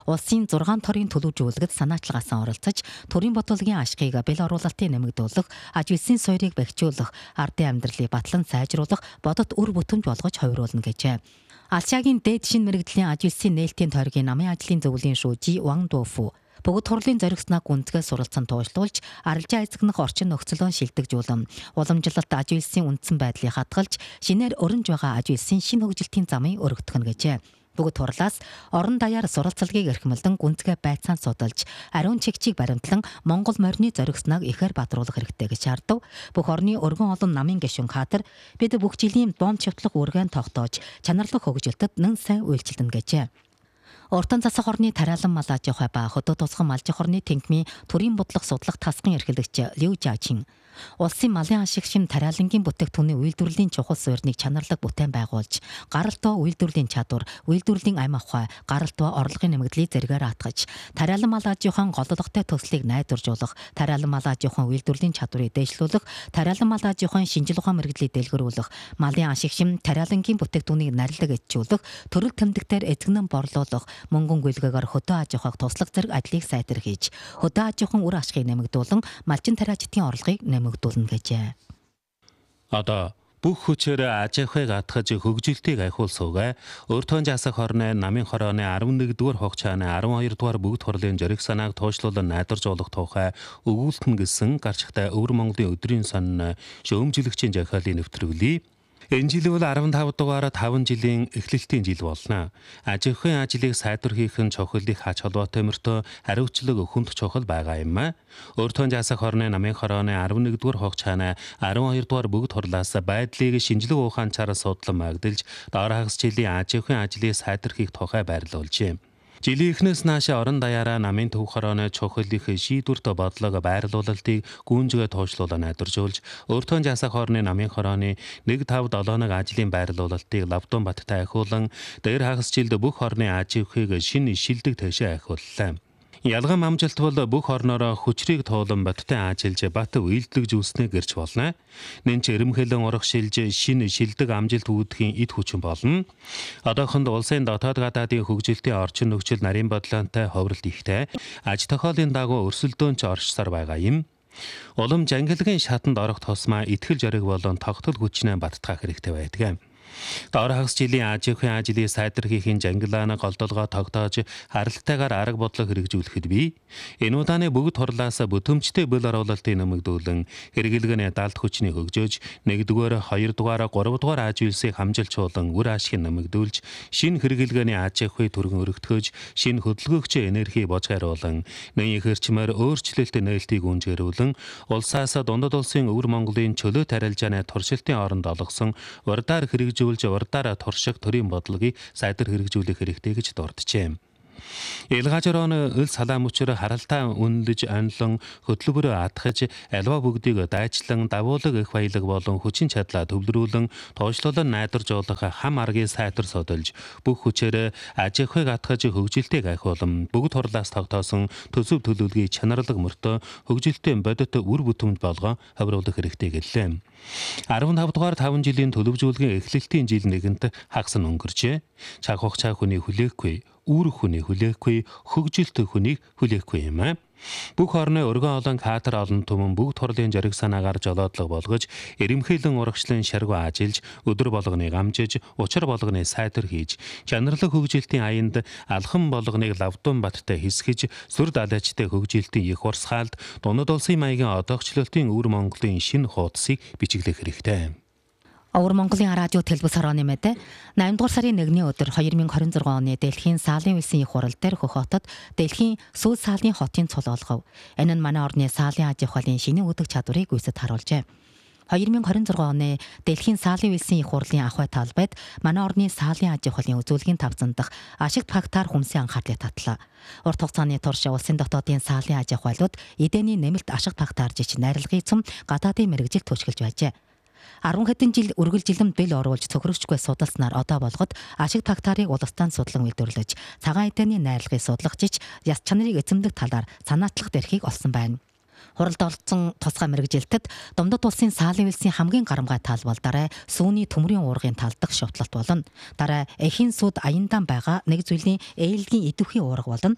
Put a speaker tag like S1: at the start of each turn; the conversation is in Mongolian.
S1: Улсын 6 төрийн төлөвлөгөөд санаачлагаасан оролцож, төрийн бодлогын ашгийг бэл оруулалтын нэмэгдүүлэх, аж үйлсийн суурийг бэхжүүлэх, ардын амьдралыг батлан сайжруулах, бодит үр бүтэмж болгож хувируулна гэжээ. Алшагийн дээд шин мэрэгдлийн аж үйлсийн нээлтийн тойргийн намын ажлын зөвлөлийн шүүжи Ван Дуфу бүгд хурлын зоригснаа гүнзгээс суралцсан туушлуулж, арилжаа эзэгнэх орчин нөхцөлөө шилдэгжүүлэн, уламжлалт аж үйлсийн үндсэн байдлыг хадгалж, шинээр өрнж байгаа аж үйлсийн шинэ хөгжилтийн замыг өргөдгөх нь гэжээ. Бүгд хурлаас орон даяар суралцлагыг эрхэмлэн гүнзгээ байцаан судалж, ариун чигчийг баримтлан Монгол морины зоригсныг ихээр бадруулах хэрэгтэй гэж шаардав. Бүх орны өргөн олон намын гишүүн кадр бид бүх жилийн бомб шавтлах үргэн тогтоож, чанарлах хөгжилтөд нэн сайн үйлчилнэ гэжээ. Уртан засах орны тариалан мал аж ахуй ба хөдөө тусган малж орны тэнгмийн төрийн бодлого судлах тасгын эрхлэгч Лю Жачин улсын малын ашиг шим тариалангийн бүтээгдэхүүний үйлдвэрлэлийн чухал суурьныг чанарлаг бүтээн байгуулж, гаралтаа үйлдвэрлэлийн чадвар, үйлдвэрлэлийн ам ахуй, гаралтаа орлогын нэмэгдлийг зэргээр атгаж, тариалан мал аж ахуйн голлогтой төслийг найдваржуулах, тариалан мал аж ахуйн үйлдвэрлэлийн чадварыг дээшлүүлэх, тариалан мал аж ахуйн шинжил ухаан мэргэдлийг дэлгэрүүлэх, малын ашиг шим тариалангийн бүтээгдэхүүнийг нарилдаг эдчүүлэх, төрөл тэмдэгтээр эзэгнэн борлуулах, мөнгөн гүйлгээгээр хөдөө аж ахуйг туслах зэрэг ажлыг сайтар хийж, хөдөө аж ахуйн үр ашгийг нэмэгдүүлэн, малчин тариачдын орлогыг нэмэгдүүлнэ гэжээ.
S2: Одоо бүх хүчээр аж ахуйг атгаж хөгжилтийг ахиулсуугаа өртөө жасах орны намын хорооны 11-р хугацааны 12-р бүгд хурлын зориг санааг туушлуулан найдваржуулах тухай өгүүлтэн гэсэн гарчигтай Өвөр Монголын өдрийн сан шөөмжлөгчийн захиалын нэвтрүүлгийг энэ жил бол 15 дугаар 5 жилийн эхлэлтийн жил болно. Аж ахуйн ажлыг сайдвар хийх нь чухлыг хач холбоотой мөртөө хариуцлага хүнд чухал байгаа юм. Өртөө жасах орны намын хорооны 11-р хугацааны 12-р бүгд хурлаас байдлыг шинжлэх ухаанчаар судлан магадэлж, доор хагас жилийн аж ахуйн ажлыг сайдвар хийх тухай байрлуулжээ. Жилийн эхнээс нааш орон даяараа намын төв хорооны чухал их шийдвэрт бодлого байрлуулалтыг гүнзгий туушлуулан найдваржуулж, өртөө жасах орны намын хорооны 1-5-7 ажлын байрлуулалтыг Лавдун баттай ахиулан, дээр хагас жилд бүх орны аж ахуйг шинэ шилдэг тэшээ ахиуллаа. Ялгам амжилт бол бүх орноороо хүчрийг туулан баттай ажиллаж бат үйлдэлжүүлснээ гэрч болно. Нэн ч эрэмхэлэн урагшилж шинэ шилдэг амжилт үүдхийн эд хүчин болно. Одоохонд улсын дотоод гадаадын хөгжилтийн орчин нөхцөл нарийн бодлонтой ховролт ихтэй, аж тохиолын дагуу өрсөлдөөнч оршсоор байгаа юм. Улам жангилгын шатанд орох тусмаа итгэл зориг болон тогтол хүчнээ баттгах хэрэгтэй байдаг. Доор хагас жилийн аж ахуйн ажлыг сайдвар хийхин жангилааны голдолгоо тогтоож, харалтайгаар арга бодлого хэрэгжүүлэхэд бий. Энэ удааны бүгд хурлаас бүтэмжтэй бэл оруулалтыг нэмэгдүүлэн, хэрэглэгээний далд хүчний хөгжөөж, 1-р, 2-р, 3-р аж үйлсийг хамжилчуулан үр ашиг нэмэгдүүлж, шинэ хэрэглэгээний аж ахуй түргэн өргөтгөж, шинэ хөдөлгөөгч энерги бож хариулан, нэн их эрчмээр өөрчлөлт нээлтийг үнжирүүлэн, улсаас дундад улсын Өвөр Монголын чөлөө тарилжааны туршилтын оронд олгосон урдаар хэрэгжүүлж урдаар турших төрийн бодлогыг сайдвар хэрэгжүүлэх хэрэгтэй гэж дурджээ. Илгаажрон өл салаам учир харалтаа үнэлж онлон хөтөлбөрөөр атгаж, альва бүгдийг дайчлан давуулаг их баялаг болон хүчин чадлаа төвлөрүүлэн, туушлуулан найдваржуулах хам аргыг сайтар судалж, бүх хүчээр аж ахуйг атгаж хөгжилтийг ахиулан, бүгд хурлаас тогтоосон төсөв төлөвлөгөөний чанарлаг мөртөө хөгжилтийн бодит үр бүтэмж болгон хавруулах хэрэгтэй гэлээ. 15 дугаар 5 жилийн төлөвжүүлгийн эхлэлтийн жил нэгэнт хагас нь өнгөрчээ. Цаг хугацаа хүний хүлээхгүй, үүрэг хүний хүлээхгүй, хөгжилт хүнийг хүлээхгүй юм. Бүх орны өргөн олон кадр олон түмэн бүгд хурлын зориг санаагаар жолоодлого болгож, эрэмхээлэн урагшлын шаргуу ажиллаж, өдөр болгоныг амжиж, учир болгоныг сайдвар хийж, чанарлаг хөгжилтийн аянд алхам болгоныг Лавдун баттай хэсгэж, сүр далайчтай хөгжилтийн их урсгаалд дундад улсын маягийн одоогчлолтын Өвөр Монголын шинэ хуудсыг бичиглэх хэрэгтэй.
S1: Өвөр Монголын радио телевиз хорооны мэдээ 8 дугаар сарын 1-ний өдөр 2026 оны Дэлхийн Саалын улсын их хурал дээр Хөхөтөд Дэлхийн Сүүл Саалын хотын цул олгов. Энэ нь манай орны саалын аж ахуйн шинэ үүдэг чадварыг үүсэт харуулжээ. 2026 оны Дэлхийн Саалын улсын их хурлын ахуй талбайд манай орны саалын аж ахуйн үзүүлгийн тавцан дахь ашигт фактаар хүмсийн анхаарлыг татлаа. Урт хугацааны турш улсын дотоодын саалын аж ахуйлууд эдэний нэмэлт ашигт фактаар жиж найрлагын цөм гадаадын мэрэгжил төшгөлж байжээ. 10 хэдэн жил үргэлжилэн бэл оруулж цохирогчгүй судалснаар одоо болгоод ашиг фактарыг улстан судлан үйлдвэрлэж, цагаан эдэний найрлагыг судлахжиж, яс чанарыг эзэмдэх талаар санаачлах эрхийг олсон байна. Хуралд олдсон тусгай мэрэгжилтэд Дундад улсын Саалын улсын хамгийн гарамгай тал бол дараа сүүний төмрийн уургын тал дахь шутлалт болно. Дараа эхийн сүд аяндаан байгаа нэг зүйлийн ээлгийн идэвхий уурга болно.